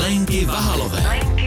Lenky Vahalové.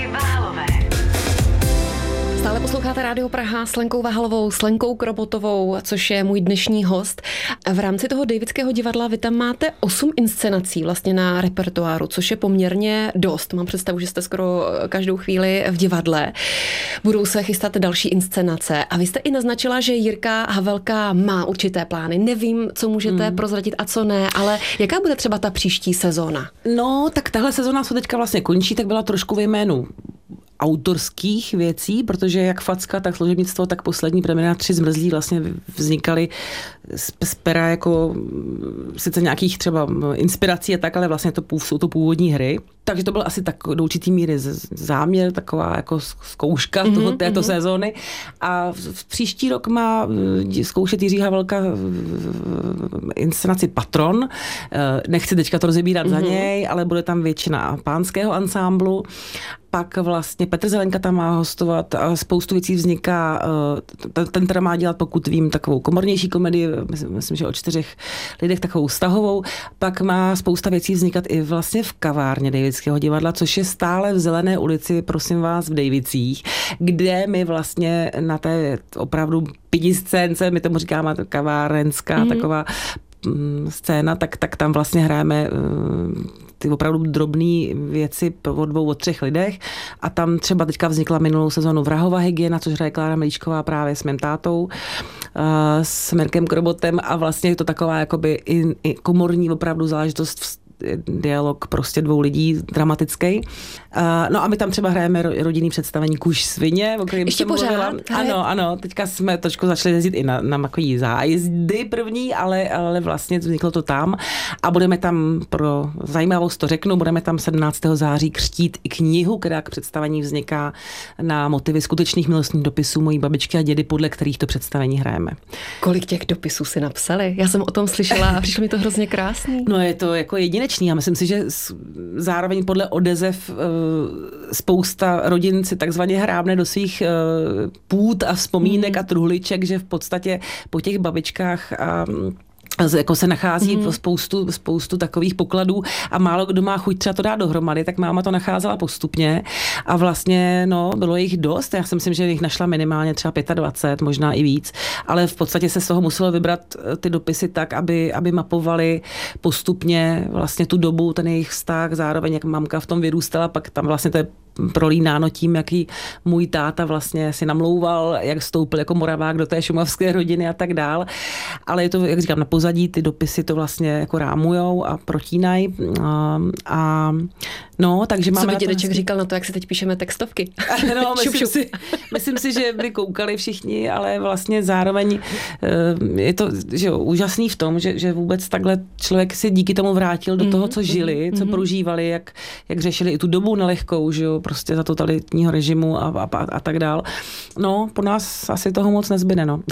Stále posloucháte Rádio Praha s Lenkou Vahalovou, s Lenkou Krobotovou, což je můj dnešní host. V rámci toho Davidského divadla vy tam máte 8 inscenací vlastně na repertoáru, což je poměrně dost. Mám představu, že jste skoro každou chvíli v divadle. Budou se chystat další inscenace. A vy jste i naznačila, že Jirka Havelka má určité plány. Nevím, co můžete prozradit a co ne, ale jaká bude třeba ta příští sezóna? No, tak tahle sezóna, co teďka vlastně končí, tak byla trošku ve jménu autorských věcí, protože jak Facka, tak Služebnictvo, tak poslední premiéra 3 zmrzlí vlastně vznikaly z pera jako sice nějakých třeba inspirací a tak, ale vlastně jsou to původní hry. Takže to byl asi tak do určitý míry záměr, taková jako zkouška této sezóny. A v příští rok má zkoušet Jiří Havelka inscenaci Patron. Nechci teďka to rozebírat za něj, ale bude tam většina pánského ansámblu. Pak vlastně Petr Zelenka tam má hostovat a spoustu věcí vzniká. Ten teda má dělat, pokud vím, takovou komornější komedii, myslím, že o 4 lidech, takovou vztahovou. Pak má spousta věcí vznikat i vlastně v kavárně Davidského divadla, což je stále v Zelené ulici, prosím vás, v Dejvicích, kde my vlastně na té opravdu pidiscénce, my tomu říkáme kavárenská taková scéna, tak tam vlastně hrajeme ty opravdu drobné věci o 2, o 3 lidech a tam třeba teďka vznikla minulou sezonu Vrahova hygiena, což hraje Klára Melíčková právě s mým tátou, s Mirkem Krobotem a vlastně je to taková jakoby i komorní opravdu záležitost, dialog prostě 2 lidí dramatický. No a my tam třeba hrajeme rodinný představení Kuš svině, o kterém jsem mluvila. Ano, teďka jsme trošku začali jezdit i na takový zájezdy první, ale vlastně vzniklo to tam a budeme tam, pro zajímavost to řeknu, budeme tam 17. září křtít i knihu, která k představení vzniká na motivy skutečných milostných dopisů mojí babičky a dědy, podle kterých to představení hrajeme. Kolik těch dopisů si napsali? Já jsem o tom slyšela a přišlo mi to hrozně krásný. No je to jako jedinečný. A myslím si, že zároveň podle odezev spousta rodin si takzvaně hrábne do svých půd a vzpomínek a truhliček, že v podstatě po těch babičkách jako se nachází spoustu takových pokladů a málo kdo má chuť třeba to dát dohromady, tak máma to nacházela postupně a vlastně bylo jich dost. Já si myslím, že jich našla minimálně třeba 25, možná i víc, ale v podstatě se z toho muselo vybrat ty dopisy tak, aby mapovali postupně vlastně tu dobu, ten jejich vztah, zároveň jak mamka v tom vyrůstala, pak tam vlastně to je prolínáno tím, jaký můj táta vlastně si namlouval, jak vstoupil jako Moravák do té šumavské rodiny a tak dál. Ale je to, jak říkám, na pozadí ty dopisy to vlastně jako rámujou a protínají. Takže máme... Co by dědeček říkal na to, jak si teď píšeme textovky? No, myslím si, že by koukali všichni, ale vlastně zároveň je to úžasný v tom, že vůbec takhle člověk se díky tomu vrátil do toho, co žili, co prožívali, jak řešili i tu dobu nelehkou, že jo, prostě za totalitního režimu a tak dál. No, po nás asi toho moc nezbyde, no.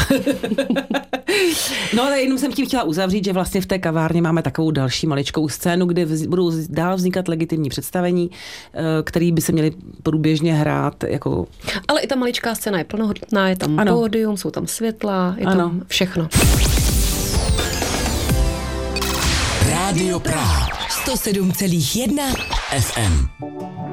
No, ale jenom jsem tím chtěla uzavřít, že vlastně v té kavárně máme takovou další maličkou scénu, kde budou dál vznikat legitimní představení, který by se měly průběžně hrát jako... Ale i ta maličká scéna je plnohodnotná, je tam pódium, jsou tam světla, je tam všechno. Rádio Praha 107,1 FM.